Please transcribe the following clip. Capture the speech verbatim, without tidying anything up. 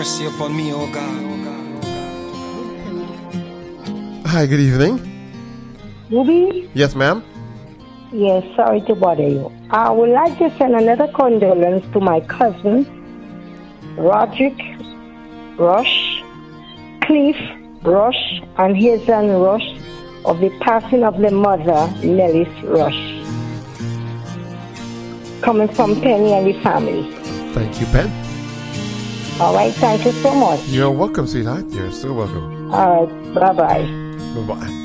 mercy upon me, oh God. Hi, good evening. Ruby? Yes, ma'am? Yes, sorry to bother you. I would like to send another condolence to my cousin, Roderick Rush, Cliff Rush, and Hazen Rush of the passing of their mother, Nellis Rush. Coming from Penny and the family. Thank you, Pen. All right, thank you so much. You're welcome, sweetheart. You're so welcome. All right, bye-bye. Bye-bye.